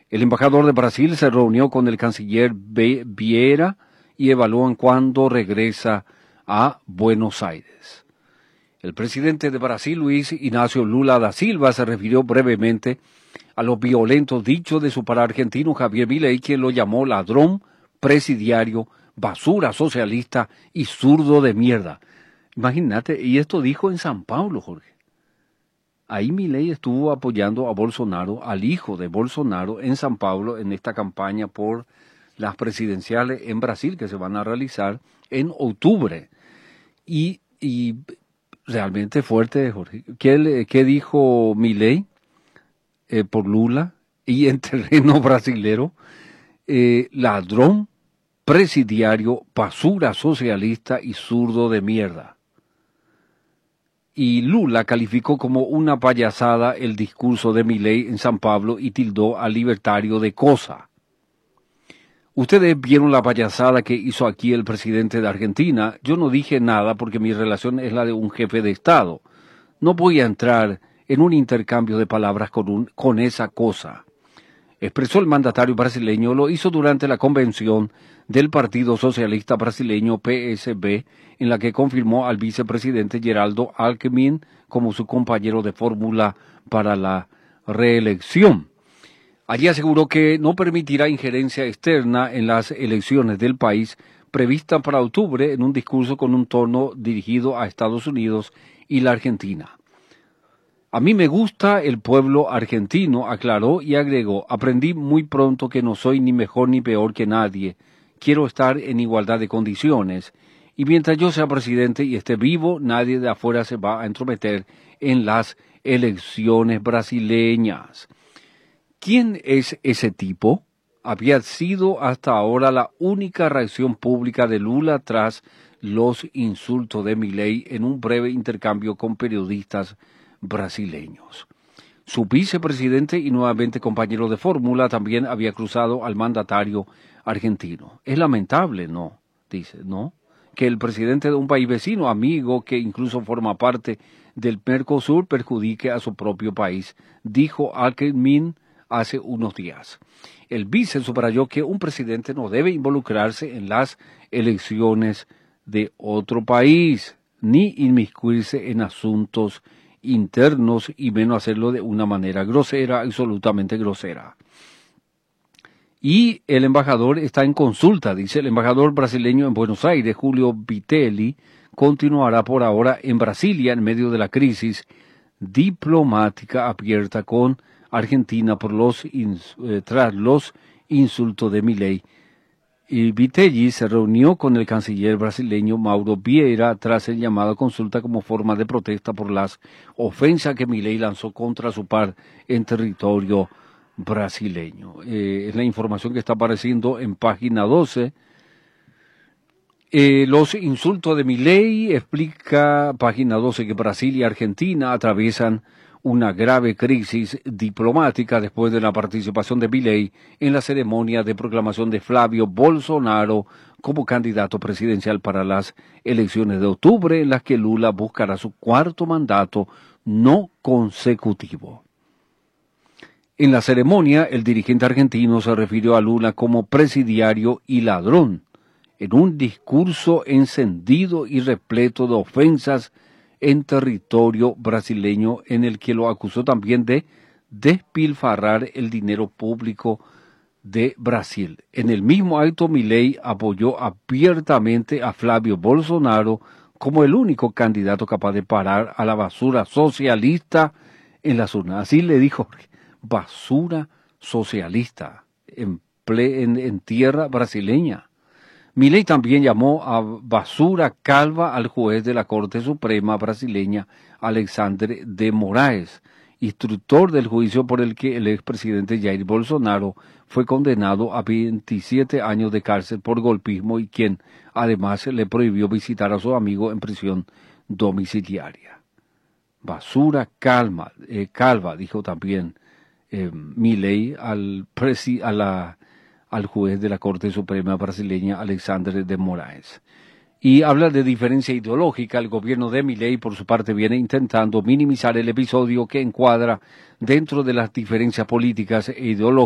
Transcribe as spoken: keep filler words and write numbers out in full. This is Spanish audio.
El embajador de Brasil se reunió con el canciller Vieira y evalúan cuándo regresa a Buenos Aires. El presidente de Brasil, Luis Ignacio Lula da Silva, se refirió brevemente a los violentos dichos de su par argentino Javier Milei, quien lo llamó ladrón, presidiario, basura socialista y zurdo de mierda. Imagínate, y esto dijo en San Paulo, Jorge. Ahí Milei estuvo apoyando a Bolsonaro, al hijo de Bolsonaro, en San Paulo, en esta campaña por las presidenciales en Brasil, que se van a realizar en octubre. Y, y realmente fuerte, Jorge. ¿Qué, qué dijo Milei eh, por Lula? Y en terreno brasilero, eh, ladrón, presidiario, basura socialista y zurdo de mierda. Y Lula calificó como una payasada el discurso de Milei en San Pablo y tildó al libertario de cosa. Ustedes vieron la payasada que hizo aquí el presidente de Argentina. Yo no dije nada porque mi relación es la de un jefe de Estado. No voy a entrar en un intercambio de palabras con, un, con esa cosa. Expresó el mandatario brasileño, lo hizo durante la convención del Partido Socialista Brasileño P S B, en la que confirmó al vicepresidente Geraldo Alckmin como su compañero de fórmula para la reelección. Allí aseguró que no permitirá injerencia externa en las elecciones del país previstas para octubre en un discurso con un tono dirigido a Estados Unidos y la Argentina. A mí me gusta el pueblo argentino, aclaró y agregó, aprendí muy pronto que no soy ni mejor ni peor que nadie, quiero estar en igualdad de condiciones, y mientras yo sea presidente y esté vivo, nadie de afuera se va a entrometer en las elecciones brasileñas. ¿Quién es ese tipo? Había sido hasta ahora la única reacción pública de Lula tras los insultos de Milei en un breve intercambio con periodistas brasileños. Su vicepresidente y nuevamente compañero de fórmula también había cruzado al mandatario argentino. Es lamentable, ¿no? Dice, ¿no? Que el presidente de un país vecino, amigo, que incluso forma parte del Mercosur, perjudique a su propio país, dijo Alckmin hace unos días. El vice subrayó que un presidente no debe involucrarse en las elecciones de otro país, ni inmiscuirse en asuntos internos y menos hacerlo de una manera grosera, absolutamente grosera. Y el embajador está en consulta, dice el embajador brasileño en Buenos Aires, Julio Vitelli, continuará por ahora en Brasilia en medio de la crisis diplomática abierta con Argentina por los eh, tras los insultos de Milei. Y Vitelli se reunió con el canciller brasileño Mauro Vieira tras el llamado a consulta como forma de protesta por las ofensas que Milei lanzó contra su par en territorio brasileño. Eh, es la información que está apareciendo en página doce. Eh, los insultos de Milei, explica página doce que Brasil y Argentina atraviesan una grave crisis diplomática después de la participación de Milei en la ceremonia de proclamación de Flavio Bolsonaro como candidato presidencial para las elecciones de octubre, en las que Lula buscará su cuarto mandato no consecutivo. En la ceremonia, el dirigente argentino se refirió a Lula como presidiario y ladrón, en un discurso encendido y repleto de ofensas en territorio brasileño, en el que lo acusó también de despilfarrar el dinero público de Brasil. En el mismo acto, Milei apoyó abiertamente a Flavio Bolsonaro como el único candidato capaz de parar a la basura socialista en las urnas. Así le dijo, basura socialista en, ple, en, en tierra brasileña. Milei también llamó a basura calva al juez de la Corte Suprema brasileña, Alexandre de Moraes, instructor del juicio por el que el expresidente Jair Bolsonaro fue condenado a veintisiete años de cárcel por golpismo y quien además le prohibió visitar a su amigo en prisión domiciliaria. Basura calma, eh, calva, dijo también eh, Milei al, presi a la, al juez de la Corte Suprema brasileña, Alexandre de Moraes. Y habla de diferencia ideológica. El gobierno de Milei, por su parte, viene intentando minimizar el episodio que encuadra dentro de las diferencias políticas e ideológicas